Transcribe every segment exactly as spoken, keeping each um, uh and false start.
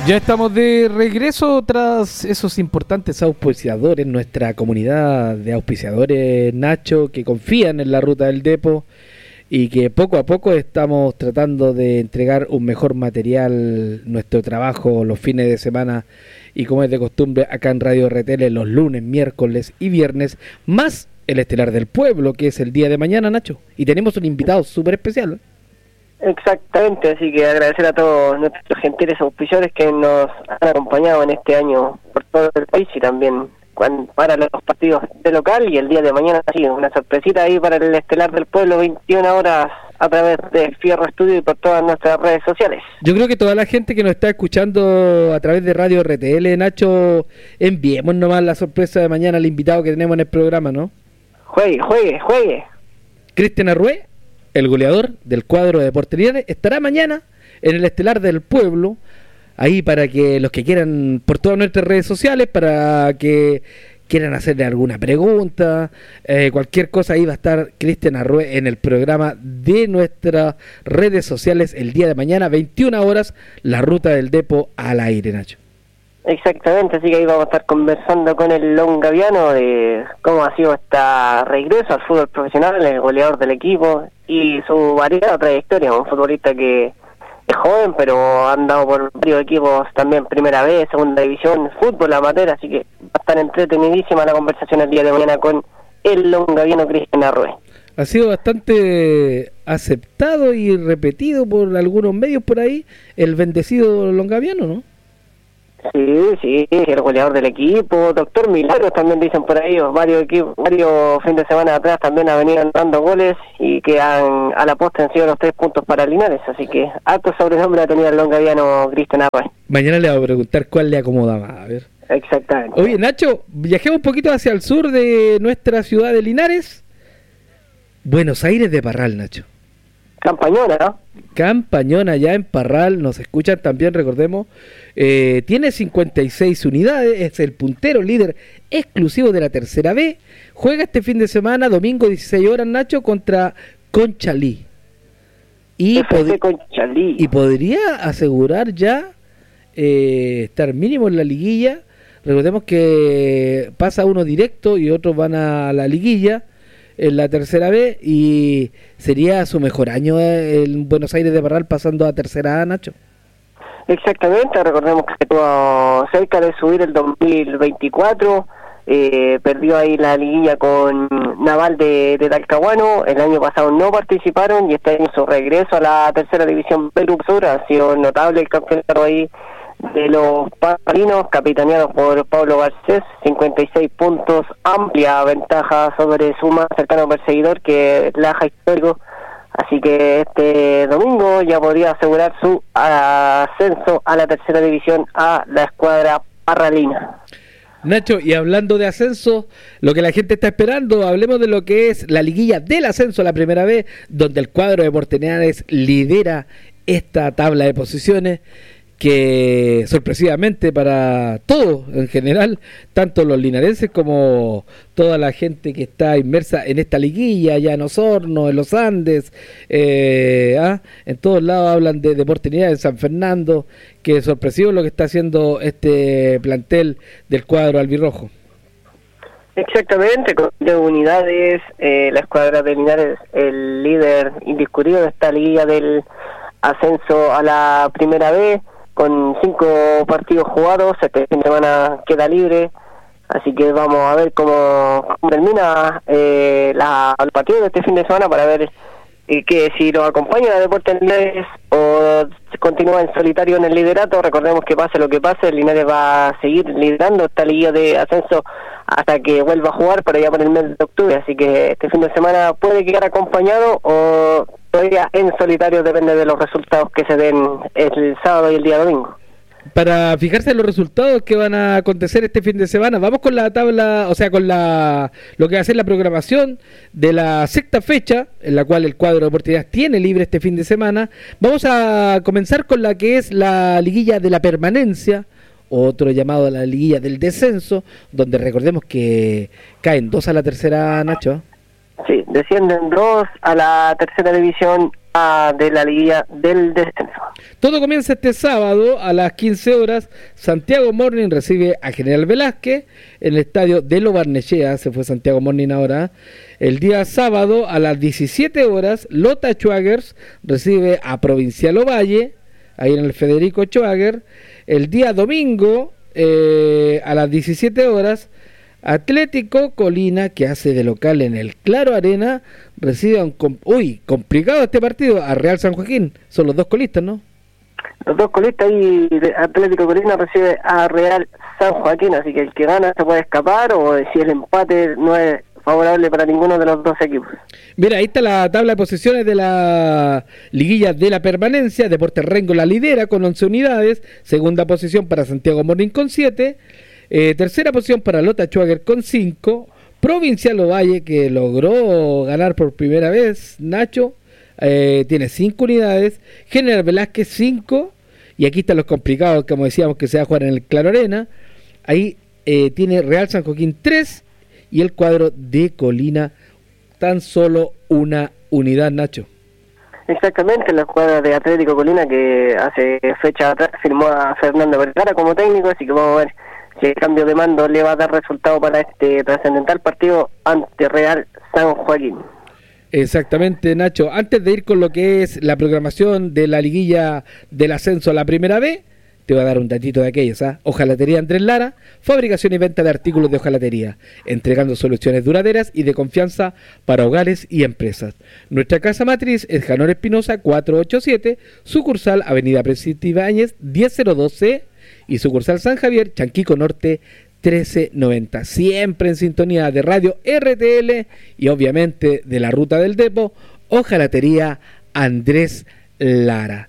Ya estamos de regreso tras esos importantes auspiciadores, nuestra comunidad de auspiciadores, Nacho, que confían en la Ruta del Depo y que poco a poco estamos tratando de entregar un mejor material, nuestro trabajo los fines de semana y como es de costumbre acá en Radio R T L los lunes, miércoles y viernes, más el Estelar del Pueblo, que es el día de mañana, Nacho, y tenemos un invitado súper especial, ¿eh? Exactamente, así que agradecer a todos nuestros gentiles auspiciadores que nos han acompañado en este año por todo el país y también para los partidos de local, y el día de mañana sí, una sorpresita ahí para el Estelar del Pueblo, veintiuna horas a través de Fierro Estudio y por todas nuestras redes sociales. Yo creo que toda la gente que nos está escuchando a través de Radio R T L, Nacho, enviemos nomás la sorpresa de mañana al invitado que tenemos en el programa, ¿no? Juegue, juegue, juegue. Cristian Arrué, el goleador del cuadro de Deportes Linares, estará mañana en el Estelar del Pueblo, ahí para que los que quieran, por todas nuestras redes sociales, para que quieran hacerle alguna pregunta, eh, cualquier cosa, ahí va a estar Cristian Arrué en el programa de nuestras redes sociales el día de mañana, veintiuna horas, la Ruta del Depo al aire, Nacho. Exactamente, así que ahí vamos a estar conversando con el longaviano de cómo ha sido este regreso al fútbol profesional, el goleador del equipo y su variada trayectoria, un futbolista que es joven pero ha andado por varios equipos también, primera vez, segunda división, fútbol amateur, así que va a estar entretenidísima la conversación el día de mañana con el longaviano Cristian Arrué. Ha sido bastante aceptado y repetido por algunos medios por ahí, el bendecido longaviano, ¿no? Sí, sí, el goleador del equipo, doctor Milagros también dicen por ahí, varios equipos, varios fines de semana atrás también ha venido dando goles y que han, a la posta han sido los tres puntos para Linares, así que alto sobrenombre ha tenido el longaviano Cristian Arrué. Mañana le voy a preguntar cuál le acomoda más, a ver. Exactamente. Oye, Nacho, viajemos un poquito hacia el sur de nuestra ciudad de Linares, Buenos Aires de Parral, Nacho. Campañona, ¿no? Campañona, allá en Parral, nos escuchan también, recordemos, eh, tiene cincuenta y seis unidades, es el puntero líder exclusivo de la tercera B, juega este fin de semana, domingo dieciséis horas, Nacho, contra Conchalí. Y, pod- Conchalí. y podría asegurar ya eh, estar mínimo en la liguilla. Recordemos que pasa uno directo y otros van a la liguilla en la tercera B, y sería su mejor año en Buenos Aires de Parral pasando a tercera A, Nacho. Exactamente, recordemos que estuvo cerca de subir el dos mil veinticuatro, eh, perdió ahí la liguilla con Naval de, de Talcahuano, el año pasado no participaron y este año su regreso a la tercera división Perú Sur ha sido notable el campeonato ahí de los parinos, capitaneados por Pablo Garcés, cincuenta y seis puntos, amplia ventaja sobre su más cercano perseguidor que es Laja Histórico, así que este domingo ya podría asegurar su ascenso a la tercera división a la escuadra parralina. Nacho, y hablando de ascenso, lo que la gente está esperando, hablemos de lo que es la liguilla del ascenso a la primera vez, donde el cuadro de Deportes Linares lidera esta tabla de posiciones, que sorpresivamente para todos en general, tanto los linarenses como toda la gente que está inmersa en esta liguilla, allá en Osorno, en los Andes, eh, ¿ah? en todos lados hablan de Deportes Linares, en San Fernando, que es sorpresivo lo que está haciendo este plantel del cuadro albirrojo. Exactamente, con de unidades, eh, la escuadra de Linares, el líder indiscutido de esta liguilla del ascenso a la primera vez, con cinco partidos jugados, este fin de semana queda libre, así que vamos a ver cómo, cómo termina eh, la, el partido de este fin de semana para ver eh, que si lo acompaña a Deportes Linares o continúa en solitario en el liderato. Recordemos que pase lo que pase, el Linares va a seguir liderando esta liga de ascenso hasta que vuelva a jugar por allá por el mes de octubre, así que este fin de semana puede quedar acompañado o todavía en solitario, depende de los resultados que se den el sábado y el día domingo. Para fijarse en los resultados que van a acontecer este fin de semana, vamos con la tabla, o sea, con la lo que va a ser la programación de la sexta fecha, en la cual el cuadro de Deportes Linares tiene libre este fin de semana. Vamos a comenzar con la que es la liguilla de la permanencia, otro llamado a la liguilla del descenso, donde recordemos que caen dos a la tercera, Nacho. Sí, descienden dos a la tercera división de la liguilla del descenso. Todo comienza este sábado a las quince horas. Santiago Morning recibe a General Velázquez en el estadio de Lo Barnechea. Se fue Santiago Morning ahora. El día sábado a las diecisiete horas, Lota Schwagers recibe a Provincial Ovalle, ahí en el Federico Schwager. El día domingo eh, a las diecisiete horas, Atlético Colina, que hace de local en el Claro Arena, recibe a un... Com- Uy, complicado este partido, a Real San Joaquín. Son los dos colistas, ¿no? Los dos colistas y Atlético Colina recibe a Real San Joaquín, así que el que gana se puede escapar, o si el empate no es favorable para ninguno de los dos equipos. Mira, ahí está la tabla de posiciones de la liguilla de la permanencia. Deportes Rengo la lidera con once unidades, segunda posición para Santiago Morning con siete, eh, tercera posición para Lota Schwager con cinco, Provincial Ovalle, que logró ganar por primera vez, Nacho, eh, tiene cinco unidades, General Velázquez cinco, y aquí están los complicados, como decíamos, que se va a jugar en el Claro Arena. Ahí eh, tiene Real San Joaquín tres, y el cuadro de Colina tan solo una unidad, Nacho. Exactamente, la escuadra de Atlético Colina, que hace fecha atrás firmó a Fernando Vergara como técnico, así que vamos a ver si el cambio de mando le va a dar resultado para este trascendental partido ante Real San Joaquín. Exactamente, Nacho. Antes de ir con lo que es la programación de la liguilla del ascenso a la primera B, te voy a dar un datito de aquellos, ¿ah? Hojalatería Andrés Lara, fabricación y venta de artículos de hojalatería, entregando soluciones duraderas y de confianza para hogares y empresas. Nuestra casa matriz es Janor Espinosa cuatrocientos ochenta y siete, sucursal Avenida Presidente Ibáñez diez cero dos C y sucursal San Javier, Chanquico Norte trece noventa. Siempre en sintonía de Radio R T L y obviamente de la Ruta del Depo, Hojalatería Andrés Lara.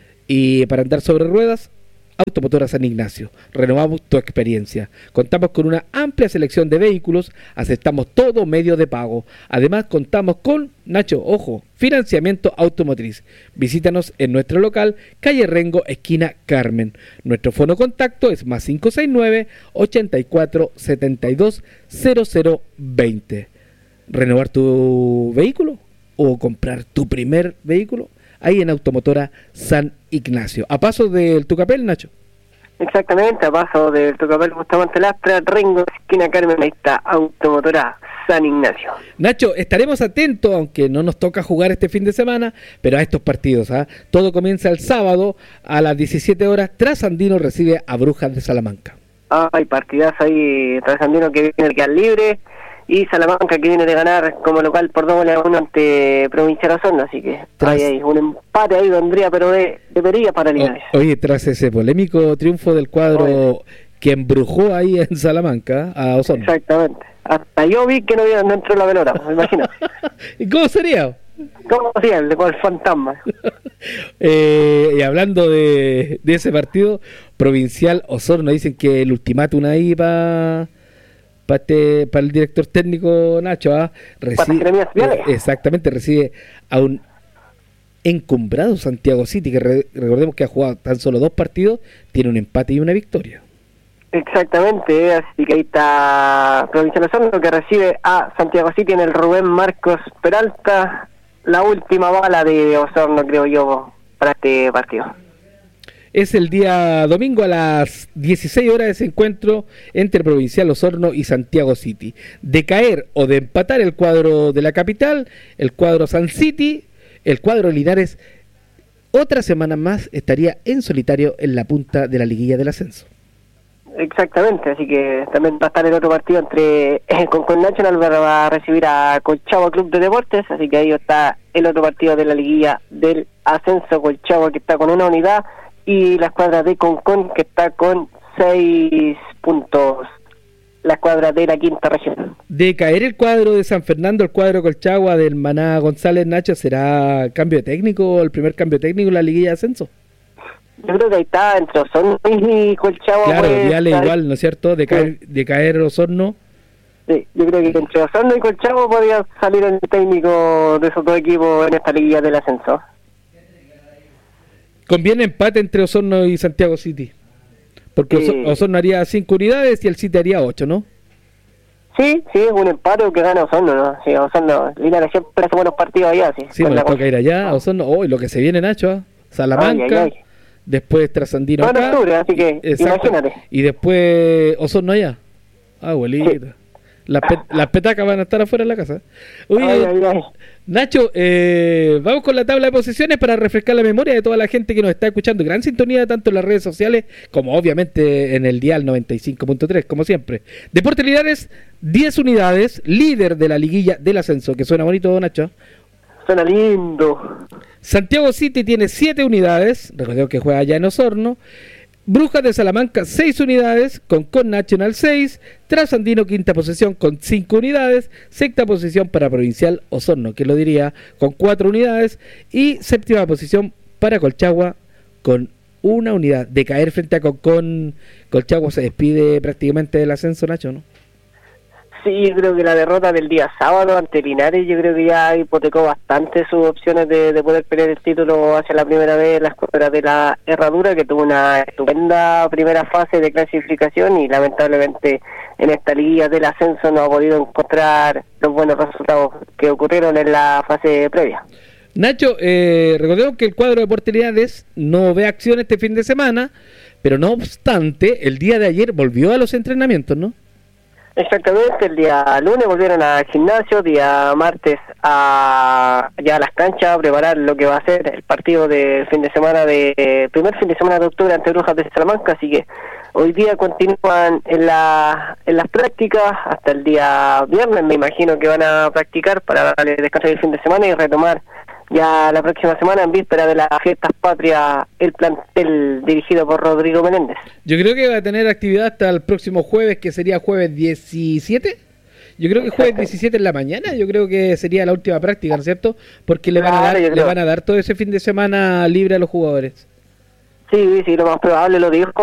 Y para andar sobre ruedas, Automotora San Ignacio, renovamos tu experiencia. Contamos con una amplia selección de vehículos, aceptamos todo medio de pago. Además contamos con, Nacho, ojo, financiamiento automotriz. Visítanos en nuestro local, calle Rengo, esquina Carmen. Nuestro fono contacto es más cinco seis nueve, ochenta y cuatro, setenta y dos, cero cero veinte. ¿Renovar tu vehículo o comprar tu primer vehículo? Ahí en Automotora San Ignacio. A paso del Tucapel, Nacho. Exactamente, a paso del Tucapel Bustamante Lastra, Rengo, esquina Carmen, ahí está Automotora San Ignacio. Nacho, estaremos atentos, aunque no nos toca jugar este fin de semana, pero a estos partidos, ¿ah? Todo comienza el sábado a las diecisiete horas, Trasandino recibe a Brujas de Salamanca. Ah, hay partidazo ahí, Trasandino que viene el que al libre, y Salamanca que viene de ganar como local por dos goles a uno ante Provincial Osorno, así que tras... hay, hay un empate ahí vendría, pero de, de Perilla para Linares. O, oye, tras ese polémico triunfo del cuadro oye. que embrujó ahí en Salamanca a Osorno. Exactamente, hasta yo vi que no, no entró la pelota, me imagino. ¿Y cómo sería? ¿Cómo sería el, el fantasma? eh, y hablando de, de ese partido, Provincial Osorno, dicen que el ultimátum ahí para... Para, este, para el director técnico Nacho, ¿ah? recibe, eh, exactamente, recibe a un encumbrado Santiago City, que re, recordemos que ha jugado tan solo dos partidos, tiene un empate y una victoria. Exactamente, así que ahí está Provincial Osorno, que recibe a Santiago City en el Rubén Marcos Peralta, la última bala de Osorno, creo yo, para este partido. Es el día domingo a las dieciséis horas ese encuentro entre Provincial Osorno y Santiago City. De caer o de empatar el cuadro de la capital, el cuadro San City, el cuadro Linares, otra semana más estaría en solitario en la punta de la liguilla del ascenso. Exactamente, así que también va a estar el otro partido entre eh, con, con National, va a recibir a Colchagua Club de Deportes, así que ahí está el otro partido de la liguilla del ascenso, Colchagua que está con una unidad, y la escuadra de Concón que está con seis puntos, la escuadra de la quinta región. De caer el cuadro de San Fernando, el cuadro Colchagua del Maná González, Nacho, ¿será cambio de técnico, el primer cambio técnico en la liguilla de ascenso? Yo creo que ahí está entre Osorno y Colchagua. Claro, pues, ya le igual, ¿no es cierto? De caer, sí. de caer Osorno. Sí, yo creo que entre Osorno y Colchagua podría salir el técnico de esos dos equipos en esta liguilla del ascenso. Conviene empate entre Osorno y Santiago City, porque sí. Osorno haría cinco unidades y el City haría ocho, ¿no? Sí, sí, un empate que gana Osorno, ¿no? Sí, Osorno, Linares siempre hace buenos partidos allá, sí. Sí, pues le toca ir allá, a Osorno, oh, y lo que se viene, Nacho, ¿eh? Salamanca, ay, ay, ay. Después Trasandino acá. Octubre, así que exacto, imagínate. Y después Osorno allá. Ah, abuelita. Sí. Las, pe las petacas van a estar afuera de la casa. Oye, ay, ay, ay. Nacho, eh, vamos con la tabla de posiciones para refrescar la memoria de toda la gente que nos está escuchando. Gran sintonía tanto en las redes sociales como obviamente en el dial noventa y cinco punto tres, como siempre. Deportes Linares, diez unidades, líder de la liguilla del ascenso, que suena bonito, Nacho. Suena lindo. Santiago City tiene siete unidades, recordemos que juega allá en Osorno. Brujas de Salamanca, seis unidades, Concon Nacional seis, Trasandino quinta posición con cinco unidades, sexta posición para Provincial Osorno, que lo diría, con cuatro unidades, y séptima posición para Colchagua con una unidad. De caer frente a Concon, Colchagua se despide prácticamente del ascenso, Nacho, ¿no? Sí, yo creo que la derrota del día sábado ante Linares, yo creo que ya hipotecó bastante sus opciones de, de poder pelear el título hacia la primera vez en la escuadra de la Herradura, que tuvo una estupenda primera fase de clasificación y lamentablemente en esta liguilla del ascenso no ha podido encontrar los buenos resultados que ocurrieron en la fase previa. Nacho, eh, recordemos que el cuadro de Deportes Linares no ve acción este fin de semana, pero no obstante, el día de ayer volvió a los entrenamientos, ¿no? Exactamente, el día lunes volvieron al gimnasio, día martes a ya a las canchas a preparar lo que va a ser el partido de fin de semana de primer fin de semana de octubre ante Brujas de Salamanca, así que hoy día continúan en la en las prácticas hasta el día viernes, me imagino que van a practicar para darle descanso el fin de semana y retomar ya la próxima semana en víspera de las fiestas patrias el plantel dirigido por Rodrigo Menéndez. Yo creo que va a tener actividad hasta el próximo jueves, que sería jueves diecisiete. Yo creo que jueves diecisiete en la mañana, yo creo que sería la última práctica, ¿no es cierto? Porque le van a dar, le van a dar todo ese fin de semana libre a los jugadores. Sí, sí, lo más probable, lo dijo